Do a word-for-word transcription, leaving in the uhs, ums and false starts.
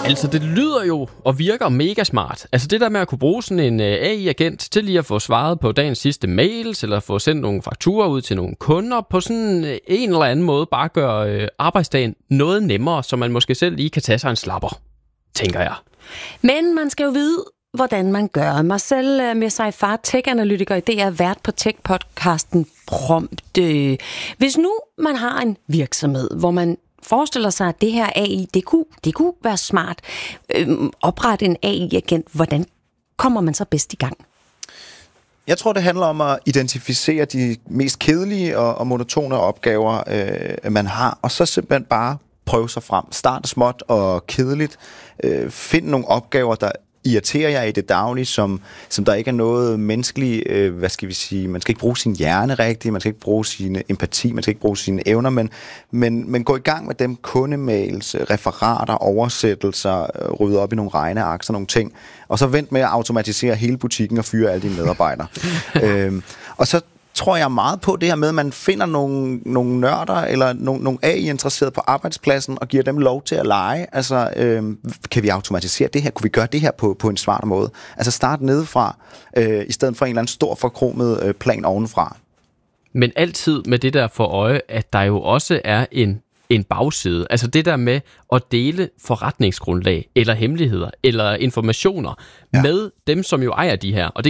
Altså, det lyder jo og virker mega smart. Altså, det der med at kunne bruge sådan en A I-agent til lige at få svaret på dagens sidste mails, eller få sendt nogle fakturer ud til nogle kunder, på sådan en eller anden måde bare gøre arbejdsdagen noget nemmere, så man måske selv lige kan tage sig en slapper, tænker jeg. Men man skal jo vide, hvordan man gør. Marcel Messaifar, tech-analytiker i D R, vært på tech-podcasten Prompt. Hvis nu man har en virksomhed, hvor man forestiller sig, at det her A I, det kunne, det kunne være smart. Øhm, oprette en A I-agent. Hvordan kommer man så bedst i gang? Jeg tror, det handler om at identificere de mest kedelige og, og monotone opgaver, øh, man har, og så simpelthen bare prøve sig frem. Start småt og kedeligt. Øh, find nogle opgaver, der irriterer jer i det daglige, som, som der ikke er noget menneskeligt, øh, hvad skal vi sige, man skal ikke bruge sin hjerne rigtigt, man skal ikke bruge sin empati, man skal ikke bruge sine evner, men, men, men gå i gang med dem, kundemails, referater, oversættelser, rydde op i nogle regneark, sådan nogle ting, og så vent med at automatisere hele butikken og fyre alle dine medarbejdere. øhm, og så tror jeg meget på det her med, at man finder nogle, nogle nørder eller nogle, nogle A I-interesserede på arbejdspladsen og giver dem lov til at lege. Altså, øh, kan vi automatisere det her? Kunne vi gøre det her på, på en smart måde? Altså start nedefra, øh, i stedet for en eller anden stor forkromet øh, plan ovenfra. Men altid med det der for øje, at der jo også er en en bagside. Altså det der med at dele forretningsgrundlag, eller hemmeligheder, eller informationer ja. med dem, som jo ejer de her. Og det